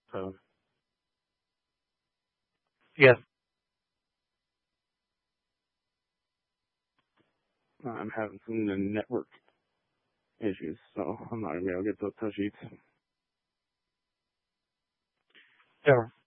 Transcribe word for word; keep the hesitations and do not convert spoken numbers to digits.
So Yeah. I'm having some network issues, so I'm not gonna be able to get those touch sheets. Yeah.